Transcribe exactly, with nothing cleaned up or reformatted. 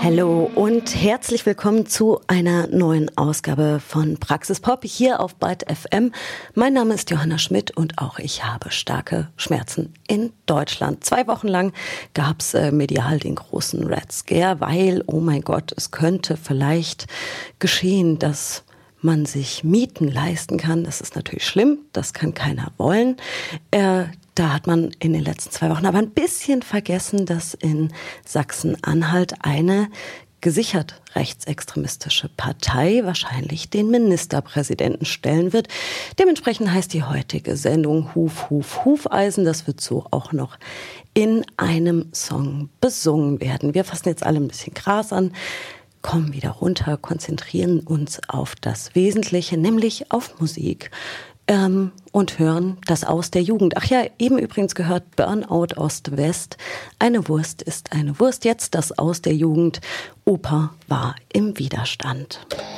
Hallo und herzlich willkommen zu einer neuen Ausgabe von Praxis Pop hier auf Byte F M. Mein Name ist Johanna Schmidt und auch ich habe starke Schmerzen in Deutschland. Zwei Wochen lang gab es äh, medial den großen Red Scare, weil, oh mein Gott, es könnte vielleicht geschehen, dass man sich Mieten leisten kann. Das ist natürlich schlimm, das kann keiner wollen. Äh, Da hat man in den letzten zwei Wochen aber ein bisschen vergessen, dass in Sachsen-Anhalt eine gesichert rechtsextremistische Partei wahrscheinlich den Ministerpräsidenten stellen wird. Dementsprechend heißt die heutige Sendung Huf, Huf, Hufeisen. Das wird so auch noch in einem Song besungen werden. Wir fassen jetzt alle ein bisschen Gras an, kommen wieder runter, konzentrieren uns auf das Wesentliche, nämlich auf Musik. Ähm, und hören das Aus der Jugend. Ach ja, eben übrigens gehört Burnout Ost-West. Eine Wurst ist eine Wurst. Jetzt das Aus der Jugend. Opa war im Widerstand.